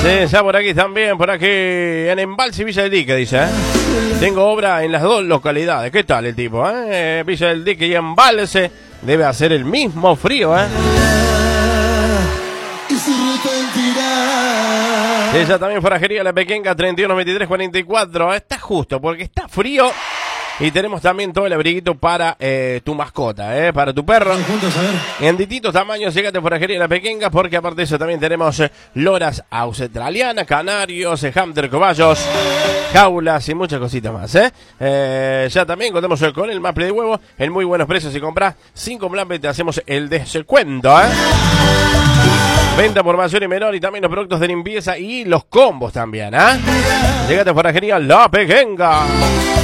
Sí, ya por aquí también, por aquí en Embalse y Villa del Dique, dice, ¿eh? Tengo obra en las dos localidades. ¿Qué tal el tipo, eh? Villa del Dique y Embalse. Debe hacer el mismo frío, ¿eh? Sí, ya también Forajería La Pequeña, 31 23 44. Está justo, porque está frío. Y tenemos también todo el abriguito para tu mascota, para tu perro. En distintos tamaños, llegate a Forajería La Pequeña, porque aparte de eso también tenemos loras australianas, canarios, hamster, cobayos, jaulas y muchas cositas más, ya también contamos con el maple de huevo en muy buenos precios. Si compras 5 blambes te hacemos el descuento, Venta por mayor y menor, y también los productos de limpieza y los combos también, Llegate a Forajería La Pequeña.